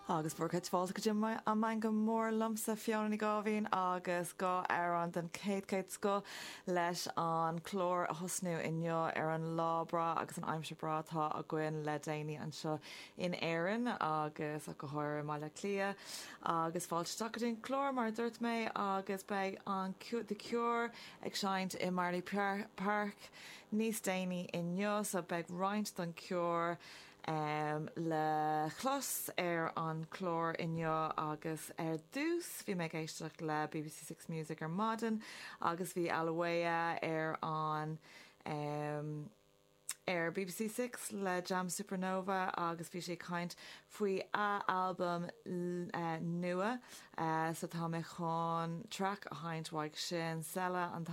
Agus bhfuil fáilte go dtí an main go mór lumsa Fiona ní Gábhín agus go ar an den céad sco leis an chlór a thosnú inneo ar an lábra agus an aimse brátá a gcuin le déine an seo in éireann agus a go háir mai le clia agus fáilte takeín chlór mar dúirt mé agus beidh an de cure ag seint i Marley Park níos déine inneo so beidh roinnt don cure le chlos ar an chlór inneo agus ar dús bhí me géisteach le BBC Six Music ar Maden agus bhí Alawaya ar an ar BBC Six le Jam Supernova agus bhí sé caint faoi album nua so tá mé chun track a haint waig sin sela an